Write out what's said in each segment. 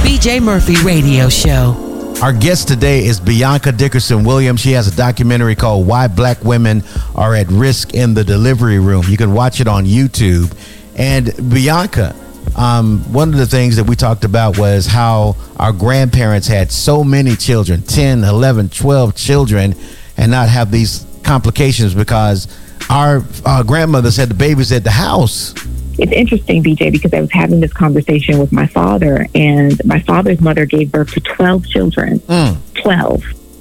BJ Murphy Radio Show. Our guest today is Bianca Dickerson Williams. She has a documentary called Why Black Women Are at Risk in the Delivery Room. You can watch it on YouTube. And Bianca, one of the things that we talked about was how our grandparents had so many children, 10, 11, 12 children, and not have these complications because our grandmothers had the babies at the house. It's interesting, BJ, because I was having this conversation with my father, and my father's mother gave birth to 12 children. 12.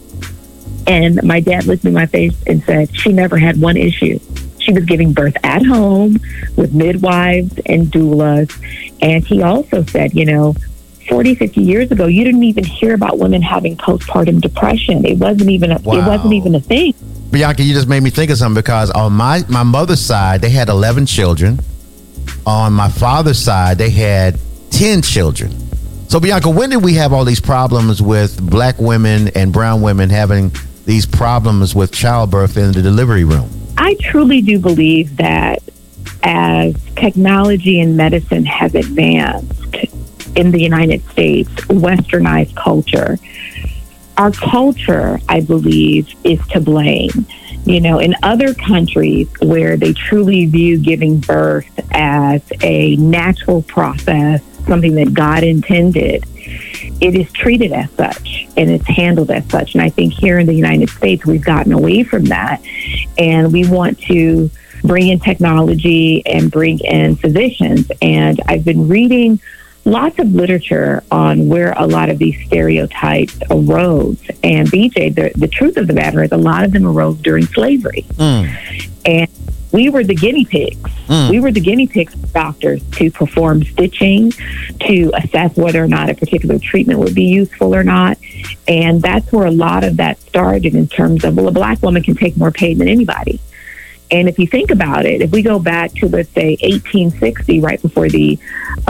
And my dad looked me in my face and said she never had one issue. She was giving birth at home with midwives and doulas. And he also said, 40, 50 years ago, you didn't even hear about women having postpartum depression. It wasn't even a thing. Bianca, you just made me think of something because on my mother's side, they had 11 children. On my father's side, they had 10 children. So, Bianca, when did we have all these problems with black women and brown women having these problems with childbirth in the delivery room? I truly do believe that as technology and medicine has advanced in the United States, westernized culture, our culture, I believe, is to blame. In other countries where they truly view giving birth as a natural process, something that God intended, it is treated as such and it's handled as such. And I think here in the United States, we've gotten away from that. And we want to bring in technology and bring in physicians. And I've been reading lots of literature on where a lot of these stereotypes arose. And BJ, the truth of the matter is a lot of them arose during slavery. And we were the guinea pigs. We were the guinea pigs for doctors to perform stitching, to assess whether or not a particular treatment would be useful or not. And that's where a lot of that started in terms of, a black woman can take more pain than anybody. And if you think about it, if we go back to, let's say, 1860, right before the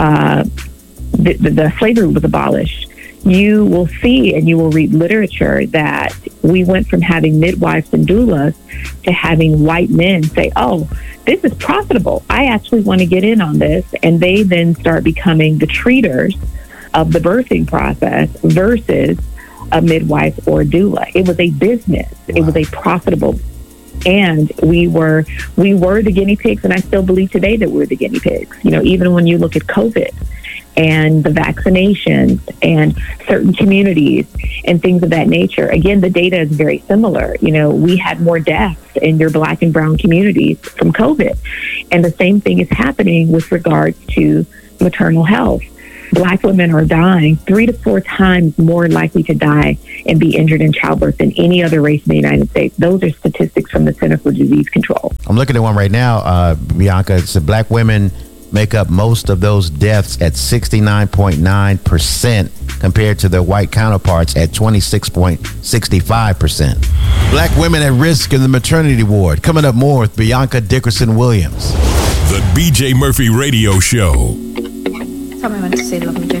slavery was abolished, you will see and you will read literature that we went from having midwives and doulas to having white men say, oh, this is profitable. I actually want to get in on this. And they then start becoming the treaters of the birthing process versus a midwife or a doula. It was a business. Wow. It was a profitable. And we were the guinea pigs. And I still believe today that we're the guinea pigs. Even when you look at COVID and the vaccinations and certain communities and things of that nature. Again, the data is very similar. We had more deaths in your black and brown communities from COVID. And the same thing is happening with regards to maternal health. Black women are dying 3 to 4 times more likely to die and be injured in childbirth than any other race in the United States. Those are statistics from the Center for Disease Control. I'm looking at one right now, Bianca. It's black women make up most of those deaths at 69.9% compared to their white counterparts at 26.65%. Black women at risk in the maternity ward. Coming up more with Bianca Dickerson Williams. The BJ Murphy Radio Show. Tell me when to say love me,